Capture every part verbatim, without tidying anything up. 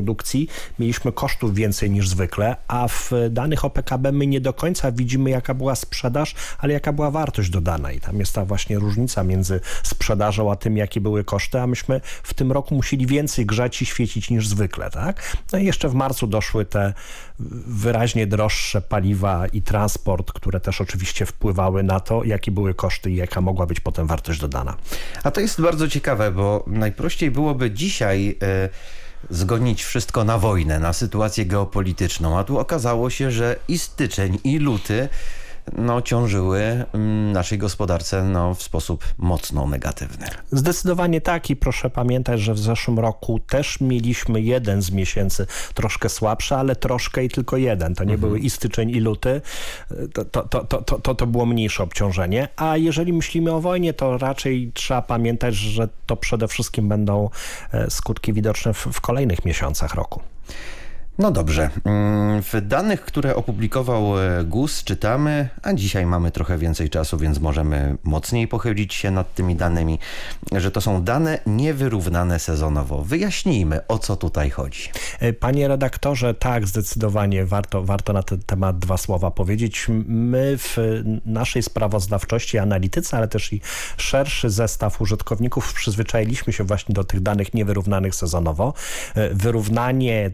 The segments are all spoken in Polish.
produkcji mieliśmy kosztów więcej niż zwykle, a w danych o P K B my nie do końca widzimy, jaka była sprzedaż, ale jaka była wartość dodana i tam jest ta właśnie różnica między sprzedażą a tym, jakie były koszty, a myśmy w tym roku musieli więcej grzać i świecić niż zwykle, tak? No i jeszcze w marcu doszły te wyraźnie droższe paliwa i transport, które też oczywiście wpływały na to, jakie były koszty i jaka mogła być potem wartość dodana. A to jest bardzo ciekawe, bo najprościej byłoby dzisiaj y, zgonić wszystko na wojnę, na sytuację geopolityczną, a tu okazało się, że i styczeń, i luty no, ciążyły naszej gospodarce no, w sposób mocno negatywny. Zdecydowanie tak i proszę pamiętać, że w zeszłym roku też mieliśmy jeden z miesięcy troszkę słabszy, ale troszkę i tylko jeden. To nie mhm. były i styczeń, i luty. To, to, to, to, to, to było mniejsze obciążenie. A jeżeli myślimy o wojnie, to raczej trzeba pamiętać, że to przede wszystkim będą skutki widoczne w, w kolejnych miesiącach roku. No dobrze. W danych, które opublikował G U S czytamy, a dzisiaj mamy trochę więcej czasu, więc możemy mocniej pochylić się nad tymi danymi, że to są dane niewyrównane sezonowo. Wyjaśnijmy, o co tutaj chodzi. Panie redaktorze, tak, zdecydowanie warto, warto na ten temat dwa słowa powiedzieć. My w naszej sprawozdawczości, analityce, ale też i szerszy zestaw użytkowników przyzwyczailiśmy się właśnie do tych danych niewyrównanych sezonowo. Wyrównanie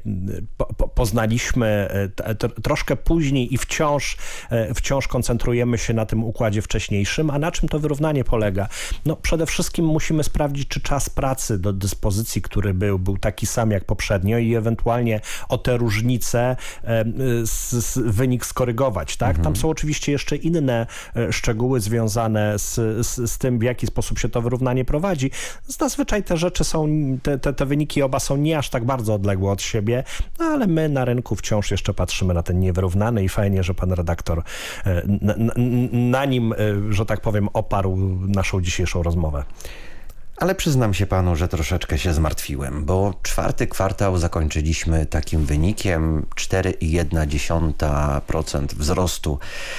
poznaliśmy troszkę później i wciąż, wciąż koncentrujemy się na tym układzie wcześniejszym. A na czym to wyrównanie polega? No przede wszystkim musimy sprawdzić, czy czas pracy do dyspozycji, który był, był taki sam jak poprzednio i ewentualnie o te różnice z, z wynik skorygować. Tak? Mhm. Tam są oczywiście jeszcze inne szczegóły związane z, z, z tym, w jaki sposób się to wyrównanie prowadzi. Zazwyczaj te rzeczy są, te, te, te wyniki oba są nie aż tak bardzo odległe od siebie, no ale my na rynku wciąż jeszcze patrzymy na ten niewyrównany i fajnie, że pan redaktor na, na, na nim, że tak powiem, oparł naszą dzisiejszą rozmowę. Ale przyznam się panu, że troszeczkę się zmartwiłem, bo czwarty kwartał zakończyliśmy takim wynikiem cztery i jedna dziesiąta procent wzrostu.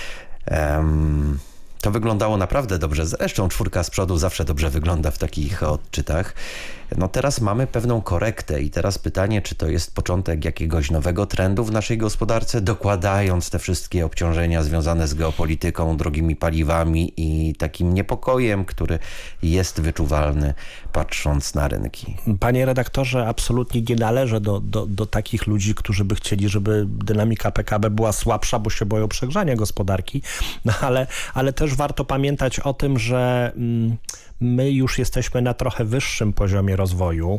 Um, To wyglądało naprawdę dobrze. Zresztą czwórka z przodu zawsze dobrze wygląda w takich odczytach. No teraz mamy pewną korektę i teraz pytanie, czy to jest początek jakiegoś nowego trendu w naszej gospodarce, dokładając te wszystkie obciążenia związane z geopolityką, drogimi paliwami i takim niepokojem, który jest wyczuwalny patrząc na rynki. Panie redaktorze, absolutnie nie należę do, do, do takich ludzi, którzy by chcieli, żeby dynamika P K B była słabsza, bo się boją przegrzania gospodarki, no ale, ale też warto pamiętać o tym, że mm, my już jesteśmy na trochę wyższym poziomie rozwoju,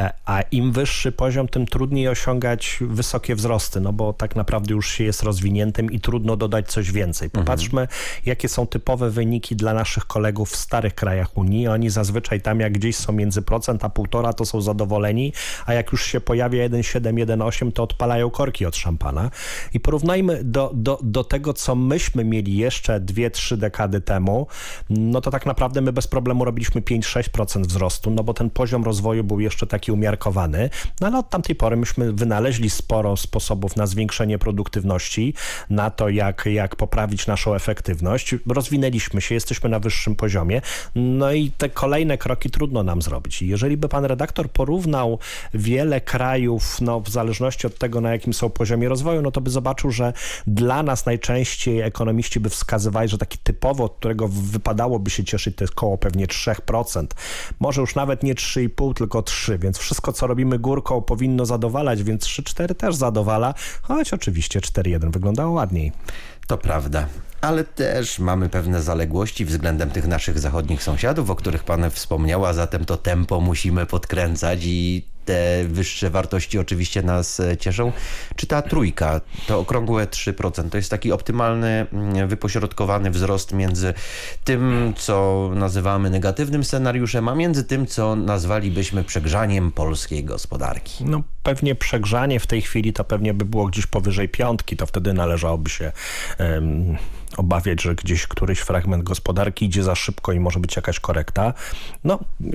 a im wyższy poziom, tym trudniej osiągać wysokie wzrosty, no bo tak naprawdę już się jest rozwiniętym i trudno dodać coś więcej. Popatrzmy, mhm. jakie są typowe wyniki dla naszych kolegów w starych krajach Unii. Oni zazwyczaj tam, jak gdzieś są między procent a półtora, to są zadowoleni, a jak już się pojawia jeden przecinek siedem, jeden przecinek osiem, to odpalają korki od szampana. I porównajmy do, do, do tego, co myśmy mieli jeszcze dwie, trzy dekady temu, no to tak naprawdę my bez problemu robiliśmy pięć sześć procent wzrostu, no bo ten poziom rozwoju był jeszcze taki umiarkowany, no ale od tamtej pory myśmy wynaleźli sporo sposobów na zwiększenie produktywności, na to, jak, jak poprawić naszą efektywność. Rozwinęliśmy się, jesteśmy na wyższym poziomie, no i te kolejne kroki trudno nam zrobić. I jeżeli by pan redaktor porównał wiele krajów, no w zależności od tego, na jakim są poziomie rozwoju, no to by zobaczył, że dla nas najczęściej ekonomiści by wskazywali, że taki typowo, od którego wypadałoby się cieszyć, to jest koło pewnie trzy procent. Może już nawet nie trzy i pół, tylko trzy, więc wszystko, co robimy górką, powinno zadowalać, więc trzy cztery też zadowala, choć oczywiście cztery jeden wyglądało ładniej. To prawda. Ale też mamy pewne zaległości względem tych naszych zachodnich sąsiadów, o których pan wspomniał, a zatem to tempo musimy podkręcać i te wyższe wartości oczywiście nas cieszą. Czy ta trójka, to okrągłe trzy procent, to jest taki optymalny, wypośrodkowany wzrost między tym, co nazywamy negatywnym scenariuszem, a między tym, co nazwalibyśmy przegrzaniem polskiej gospodarki? No pewnie przegrzanie w tej chwili to pewnie by było gdzieś powyżej piątki, to wtedy należałoby się um, obawiać, że gdzieś któryś fragment gospodarki idzie za szybko i może być jakaś korekta. No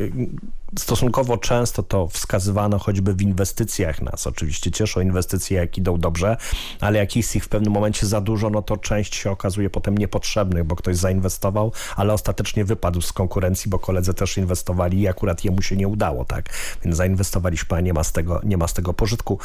stosunkowo często to wskazywano choćby w inwestycjach. Nas oczywiście cieszą inwestycje, jak idą dobrze, ale jak jest ich w pewnym momencie za dużo, no to część się okazuje potem niepotrzebnych, bo ktoś zainwestował, ale ostatecznie wypadł z konkurencji, bo koledzy też inwestowali i akurat jemu się nie udało, tak? Więc zainwestowaliśmy, a nie ma z tego, nie ma z tego pożytku.